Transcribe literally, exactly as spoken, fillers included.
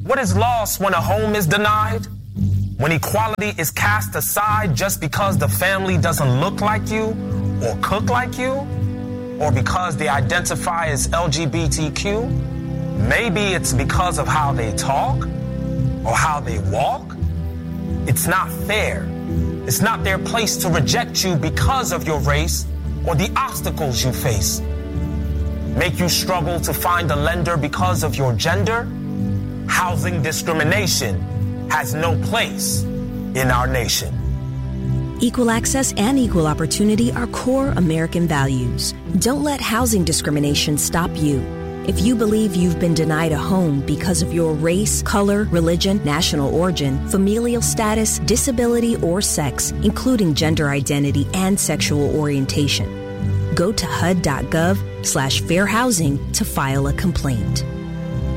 What is lost when a home is denied? When equality is cast aside just because the family doesn't look like you or cook like you, or because they identify as L G B T Q? Maybe it's because of how they talk or how they walk. It's not fair. It's not their place to reject you because of your race or the obstacles you face. Make you struggle to find a lender because of your gender? Housing discrimination has no place in our nation. Equal access and equal opportunity are core American values. Don't let housing discrimination stop you. If you believe you've been denied a home because of your race, color, religion, national origin, familial status, disability, or sex, including gender identity and sexual orientation, go to H U D dot gov slash fair housing to file a complaint.